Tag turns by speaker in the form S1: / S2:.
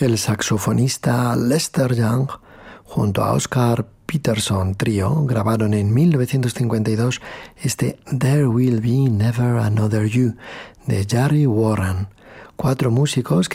S1: El saxofonista Lester Young junto a Oscar Peterson Trio grabaron en 1952 este There Will Be Never Another You de Jerry Warren. 4 músicos